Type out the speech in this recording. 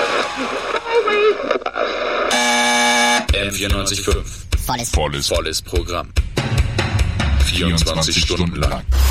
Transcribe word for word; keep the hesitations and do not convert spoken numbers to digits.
M vierundneunzig Komma fünf. Volles, volles, volles Programm. vierundzwanzig Stunden lang.